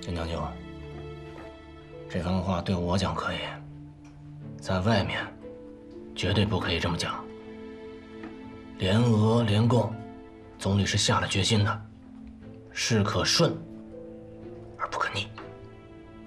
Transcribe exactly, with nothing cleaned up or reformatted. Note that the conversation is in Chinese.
金将军，这番话对我讲可以，在外面绝对不可以这么讲。联俄联共，总理是下了决心的，事可顺而不可逆。